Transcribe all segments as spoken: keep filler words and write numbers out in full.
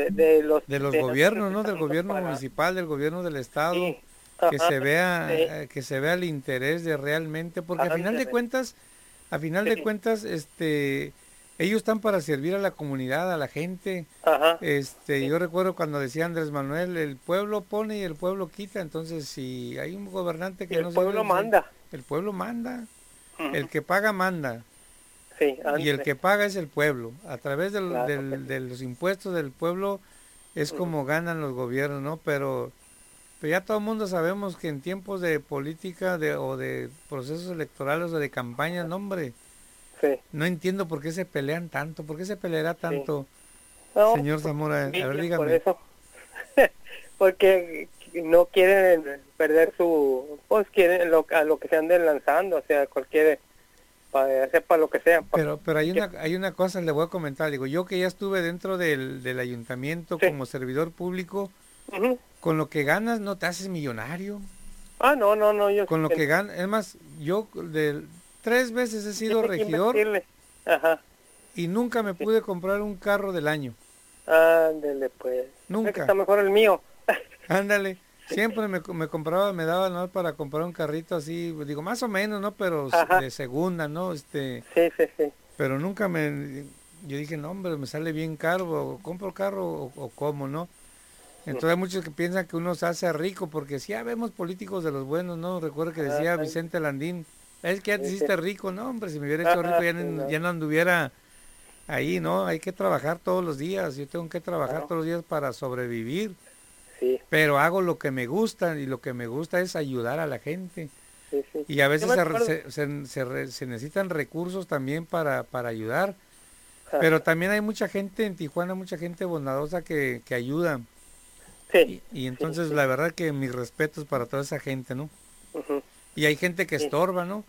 de, de los de los de nosotros gobiernos, que ¿no? Del estamos gobierno pagando. municipal, del gobierno del estado, Sí, que ajá, se sí, vea, eh, que se vea el interés de realmente, porque a final de ándale, cuentas, a final de sí, cuentas, este, ellos están para servir a la comunidad, a la gente. ajá, Este, sí. yo recuerdo cuando decía Andrés Manuel, el pueblo pone y el pueblo quita, entonces si hay un gobernante Y que el no sirve, pueblo pues el, manda. el pueblo manda, el Ujú, que paga manda, sí, y el ándale, que paga es el pueblo. A través del, claro que del- sí. de los impuestos del pueblo es Ujú, como ganan los gobiernos, ¿no? Pero, pero ya todo el mundo sabemos que en tiempos de política de, o de procesos electorales o de campañas, no hombre, sí, no entiendo por qué se pelean tanto, por qué se peleará sí. tanto, No, señor pues Zamora. A ver, envidia por dígame. eso. Porque no quieren perder su, pues quieren lo, a lo que se anden lanzando, o sea, cualquier, para, sepa lo que sea. Pa, Pero, pero hay que, una, hay una cosa, le voy a comentar, digo, yo que ya estuve dentro del, del ayuntamiento sí. como servidor público, Ujú. con lo que ganas no te haces millonario, Ah, no, no, no, yo sé con lo que que no. ganas, es más, yo de, tres veces he sido Tiene que regidor invertirle. Ajá, y nunca me sí. pude comprar un carro del año, Ándele, pues. Es que está nunca, mejor el mío. ándale, siempre me, me compraba, me daba ¿no? para comprar un carrito así, digo, más o menos, ¿no? Pero s- Ajá, de segunda, ¿no? Este, sí, sí, sí. pero nunca me, yo dije, no, hombre, me sale bien caro, o compro carro o, o cómo, ¿no? Entonces hay Ujú. muchos que piensan que uno se hace rico, porque si ya vemos políticos de los buenos, ¿no? Recuerdo que Ah, decía ándale, Vicente Landín, es que ya te sí, sí. hiciste rico, no, hombre, si me hubiera hecho rico Ah, ya, sí, no- no, ya no anduviera ahí, ¿no? Hay que trabajar todos los días, yo tengo que trabajar claro, todos los días para sobrevivir, sí, pero hago lo que me gusta y lo que me gusta es ayudar a la gente. sí, sí. Y a Yo me veces se, re- acuerdo. se, se- se re- se necesitan recursos también para, para ayudar, pero Ajá, también hay mucha gente en Tijuana, mucha gente bondadosa que, que ayuda. sí, Y, y sí, entonces sí. la verdad que mis respetos para toda esa gente, ¿no? Ujú, Y hay gente que sí. estorba, ¿no?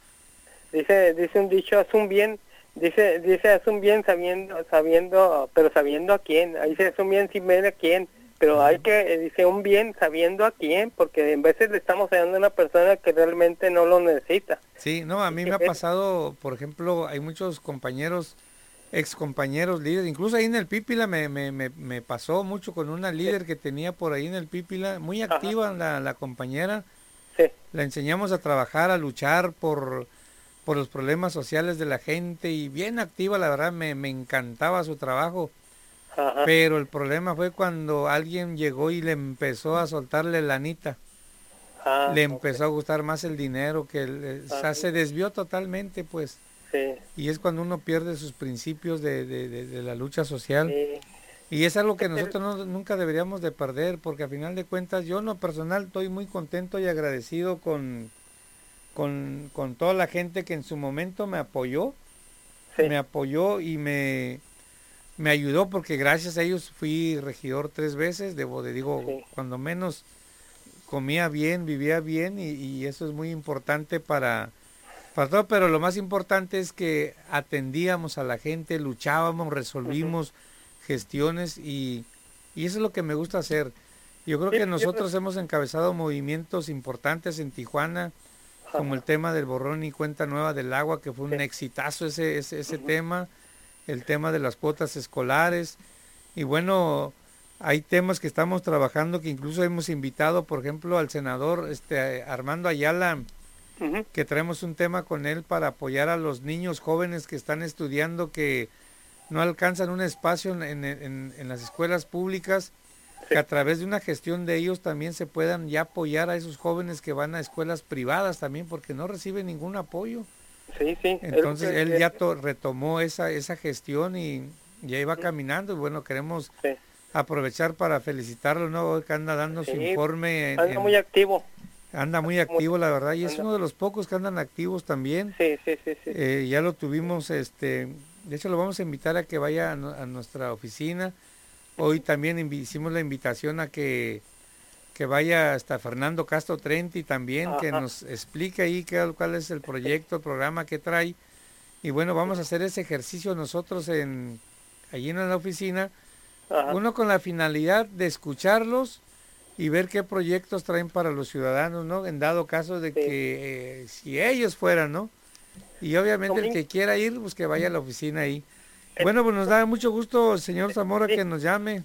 Dice, dice un dicho, haz un bien, dice, dice, haz un bien sabiendo, sabiendo, pero sabiendo a quién. Ahí dice, haz un bien sin ver a quién. Pero hay que, eh, dice, un bien sabiendo a quién, porque en veces le estamos ayudando a una persona que realmente no lo necesita. Sí, no, a Hay mí que me ha ver. pasado, por ejemplo, hay muchos compañeros, ex compañeros líderes, incluso ahí en el Pípila me, me, me, me pasó mucho con una Sí, líder que tenía por ahí en el Pípila, muy ajá, activa la, la compañera, sí, la enseñamos a trabajar, a luchar por, por los problemas sociales de la gente y bien activa, la verdad me, me encantaba su trabajo. ajá, Pero el problema fue cuando alguien llegó y le empezó a soltarle lanita. ah, Le ok, empezó a gustar más el dinero, que el- o sea, se ándale, desvió totalmente, pues. sí, Y es cuando uno pierde sus principios de, de- de- de la lucha social. sí, Y es algo que es el, nosotros no- nunca deberíamos de perder, porque a final de cuentas yo en lo personal estoy muy contento y agradecido con, con, con toda la gente que en su momento me apoyó, sí, me apoyó y me, me ayudó, porque gracias a ellos fui regidor tres veces, debo de digo, sí, cuando menos comía bien, vivía bien y, y eso es muy importante para, para todo, pero lo más importante es que atendíamos a la gente, luchábamos, ujú, resolvimos gestiones y, y eso es lo que me gusta hacer. Yo creo sí, que yo, re- nosotros hemos encabezado movimientos importantes en Tijuana, como el ajá, tema del borrón y cuenta nueva del agua, que fue sí, un exitazo ese, ese, ese ujú, tema, el tema de las cuotas escolares, y bueno, hay temas que estamos trabajando que incluso hemos invitado, por ejemplo, al senador este Armando Ayala, ujú, que traemos un tema con él para apoyar a los niños jóvenes que están estudiando, que no alcanzan un espacio en, en, en las escuelas públicas, sí, que a través de una gestión de ellos también se puedan ya apoyar a esos jóvenes que van a escuelas privadas también, porque no reciben ningún apoyo. sí, sí, es lo Entonces que, él es- ya to- retomó esa, esa gestión y ya iba ujú, caminando y bueno, queremos sí, aprovechar para felicitarlo, ¿no? Hoy que anda dando su sí, informe, en, anda muy en- activo, anda muy anda muy, activo, la verdad, y es anda, uno de los pocos que andan activos también. sí, sí, sí, sí, Eh, ya lo tuvimos, este, de hecho lo vamos a invitar a que vaya a, no- a nuestra oficina. Hoy ujú, también invi- hicimos la invitación a que, que vaya hasta Fernando Castro Trenti también, que ajá, nos explique ahí qué, cuál es el sí, proyecto, el programa que trae. Y bueno, vamos a ujú, hacer ese ejercicio nosotros en, allí en la oficina, ajá, uno con la finalidad de escucharlos y ver qué proyectos traen para los ciudadanos, ¿no? En dado caso de sí. que eh, si ellos fueran, ¿no? Y obviamente el Domingo, que quiera ir, pues que vaya a la oficina ahí. el, Bueno, pues nos da mucho gusto, señor Zamora, sí, que nos llame.